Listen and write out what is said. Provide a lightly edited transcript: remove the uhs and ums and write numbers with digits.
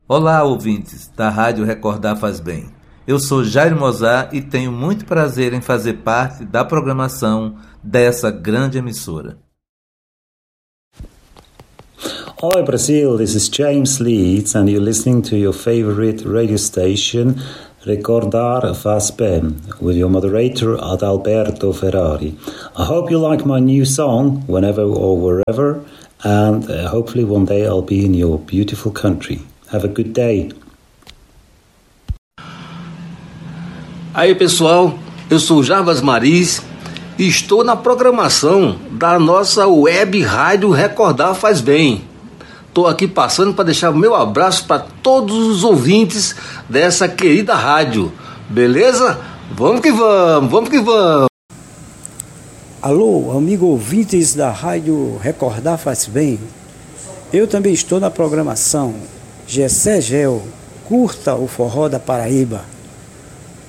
Olá, ouvintes da Rádio Recordar Faz Bem. Eu sou Jairo Mozart e tenho muito prazer em fazer parte da programação dessa grande emissora. Oi Brazil, this is James Leeds and you're listening to your favorite radio station, Recordar Faz Bem, with your moderator Adalberto Ferrari. I hope you like my new song, whenever or wherever, and hopefully one day I'll be in your beautiful country. Have a good day. Aí pessoal, eu sou Jarbas Maris e estou na programação da nossa web rádio Recordar Faz Bem. Estou aqui passando para deixar o meu abraço para todos os ouvintes dessa querida rádio, beleza? Vamos que vamos, vamos que vamos! Alô, amigo ouvintes da rádio Recordar Faz Bem. Eu também estou na programação Gessé Gel, curta o forró da Paraíba.